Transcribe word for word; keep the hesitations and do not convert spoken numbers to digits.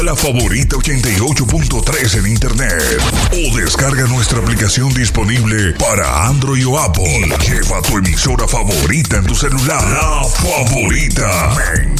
La Favorita ochenta y ocho punto tres en internet. O descarga nuestra aplicación disponible para Android o Apple. Lleva tu emisora favorita en tu celular. La Favorita. Me